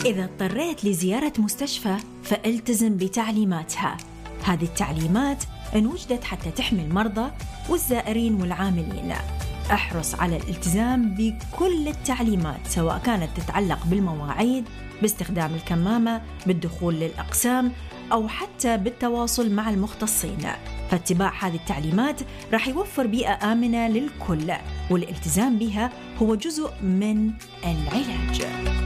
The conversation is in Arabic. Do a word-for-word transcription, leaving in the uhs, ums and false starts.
إذا اضطريت لزيارة مستشفى فالتزم بتعليماتها. هذه التعليمات إن وجدت حتى تحمي المرضى والزائرين والعاملين. احرص على الالتزام بكل التعليمات، سواء كانت تتعلق بالمواعيد، باستخدام الكمامة، بالدخول للأقسام، أو حتى بالتواصل مع المختصين. فاتباع هذه التعليمات راح يوفر بيئة آمنة للكل، والالتزام بها هو جزء من العلاج.